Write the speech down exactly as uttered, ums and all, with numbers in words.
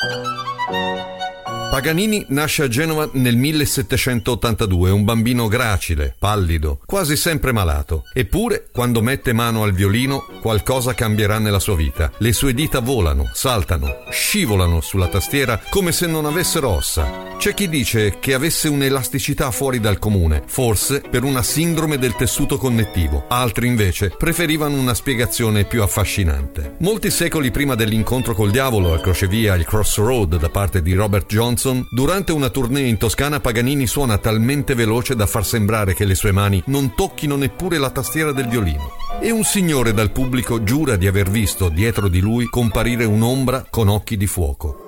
Paganini nasce a Genova nel millesettecentottantadue, un bambino gracile, pallido, quasi sempre malato. Eppure, quando mette mano al violino, qualcosa cambierà nella sua vita. Le sue dita volano, saltano, scivolano sulla tastiera come se non avessero ossa. C'è chi dice che avesse un'elasticità fuori dal comune, forse per una sindrome del tessuto connettivo. Altri invece preferivano una spiegazione più affascinante. Molti secoli prima dell'incontro col diavolo al crocevia il Crossroad da parte di Robert Johnson, durante una tournée in Toscana Paganini suona talmente veloce da far sembrare che le sue mani non tocchino neppure la tastiera del violino. E un signore dal pubblico giura di aver visto dietro di lui comparire un'ombra con occhi di fuoco.